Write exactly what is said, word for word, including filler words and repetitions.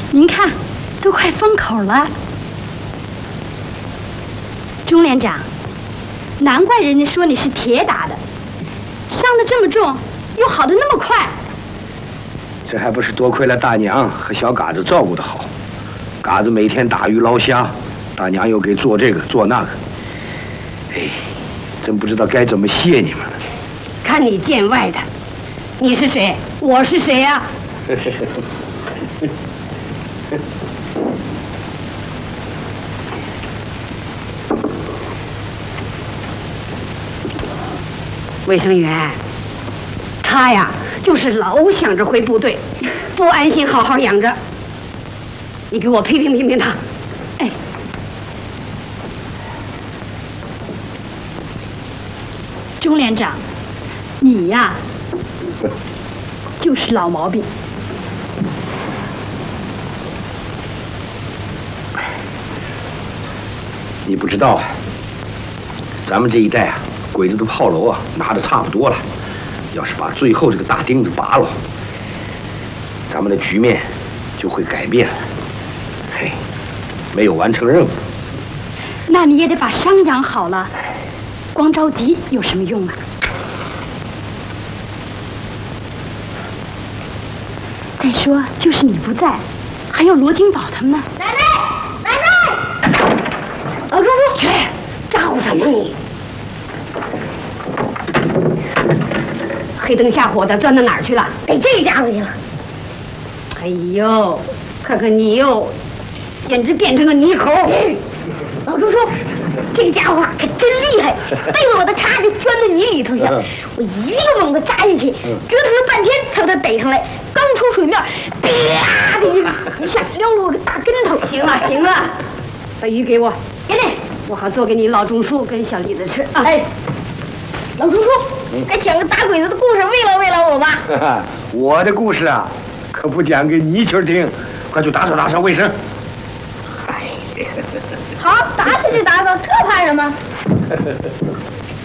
您看，都快封口了。钟连长，难怪人家说你是铁打的，伤得这么重，又好得那么快。 这还不是多亏了大娘和小嘎子照顾得好。嘎子每天打鱼捞虾，大娘又给做这个做那个。哎，真不知道该怎么谢你们了。 看你见外的，你是谁？我是谁呀、啊？卫生员，他呀，就是老想着回部队，不安心好好养着。你给我批评批评他。哎， 钟连长，你呀，就是老毛病。 你不知道啊，咱们这一代啊，鬼子的炮楼啊拿的差不多了，要是把最后这个大钉子拔了，咱们的局面就会改变了。嘿，没有完成任务， 那你也得把伤养好了，光着急有什么用啊？再说，就是你不在，还有罗金宝他们呢。 奶奶，奶奶，老叔叔，去，咋呼什么你？黑灯瞎火的钻到哪儿去了？给这家伙去了。哎呦，看看你哟，简直变成个泥猴！老叔叔，这家伙可真厉害，背着我的叉就钻到泥里头去了。我一个猛子扎进去，折腾了半天才把他逮上来。刚出水面，啪的一一下撩了我个大跟头。行了行了，把鱼给我，给你，我好做给你老钟叔跟小李子吃啊。哎，老叔叔，该讲个打鬼子的故事慰劳慰劳我吧。 我的故事啊，可不讲给你一群听，快去打扫打扫卫生。 好，打扫就打扫，这怕什么？